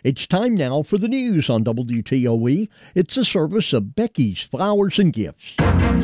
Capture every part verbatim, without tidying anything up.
It's time now for the news on W T O E. It's a service of Becky's Flowers and Gifts.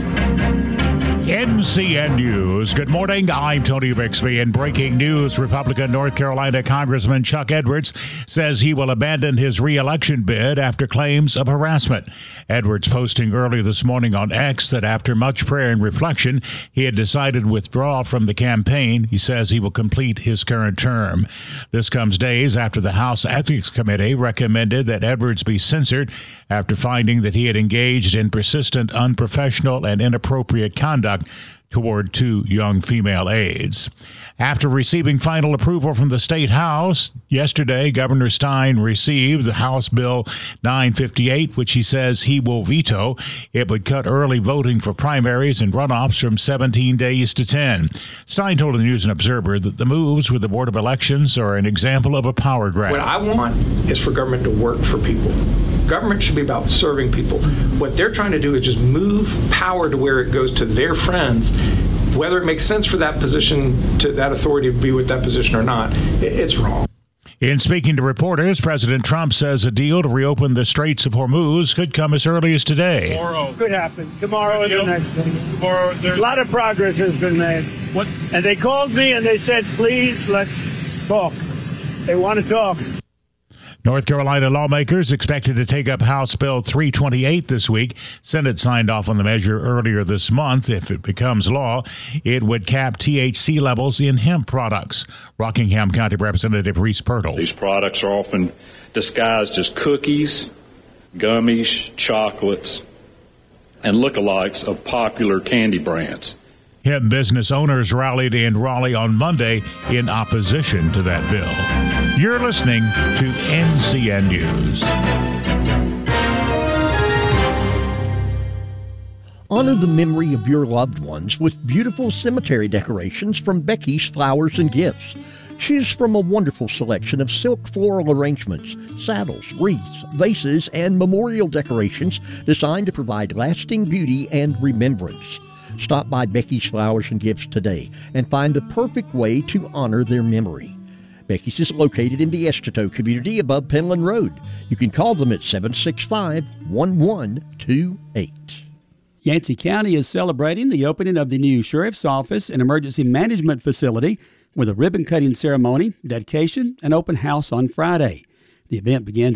N C N News. Good morning. I'm Tony Bixby. In breaking news, Republican North Carolina Congressman Chuck Edwards says he will abandon his re-election bid after claims of harassment. Edwards posting early this morning on X that after much prayer and reflection, he had decided to withdraw from the campaign. He says he will complete his current term. This comes days after the House Ethics Committee recommended that Edwards be censored after finding that he had engaged in persistent, unprofessional, and inappropriate conduct toward two young female aides. After receiving final approval from the State House, yesterday Governor Stein received the House Bill nine fifty-eight, which he says he will veto. It would cut early voting for primaries and runoffs from seventeen days to ten. Stein told the News and Observer that the moves with the Board of Elections are an example of a power grab. What I want is for government to work for people. Government should be about serving people. What they're trying to do is just move power to where it goes to their friends. Whether it makes sense for that position, to that authority to be with that position or not, it's wrong. In speaking to reporters, President Trump says a deal to reopen the Straits of Hormuz could come as early as today. Tomorrow. Could happen. Tomorrow is the next thing. Tomorrow, a lot of progress has been made. What? And they called me and they said, please, let's talk. They want to talk. North Carolina lawmakers expected to take up House Bill three twenty-eight this week. Senate signed off on the measure earlier this month. If it becomes law, it would cap T H C levels in hemp products. Rockingham County Representative Reese Pirtle. These products are often disguised as cookies, gummies, chocolates, and lookalikes of popular candy brands. Hemp business owners rallied in Raleigh on Monday in opposition to that bill. You're listening to N C N News. Honor the memory of your loved ones with beautiful cemetery decorations from Becky's Flowers and Gifts. Choose from a wonderful selection of silk floral arrangements, saddles, wreaths, vases, and memorial decorations designed to provide lasting beauty and remembrance. Stop by Becky's Flowers and Gifts today and find the perfect way to honor their memory. Becky's is located in the Estito community above Penland Road. You can call them at seven six five, one one two eight. Yancey County is celebrating the opening of the new Sheriff's Office and Emergency Management Facility with a ribbon-cutting ceremony, dedication, and open house on Friday. The event begins